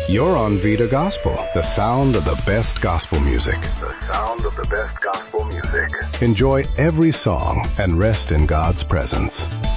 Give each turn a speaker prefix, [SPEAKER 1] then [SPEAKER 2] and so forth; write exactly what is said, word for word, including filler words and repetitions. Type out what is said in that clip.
[SPEAKER 1] You're on Vida Gospel, the sound of the best gospel music.
[SPEAKER 2] The sound of the best gospel music.
[SPEAKER 1] Enjoy every song and rest in God's presence.